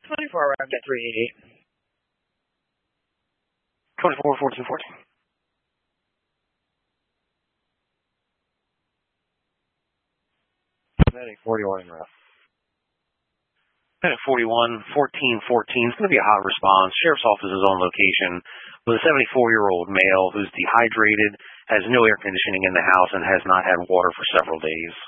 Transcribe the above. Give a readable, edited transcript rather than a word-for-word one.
24 around at 388. 24, 14, 14. Medic 41 in route. Medic 41, 14, 14. It's going to be a hot response. Sheriff's Office is on location with a 74-year-old male who's dehydrated, has no air conditioning in the house, and has not had water for several days.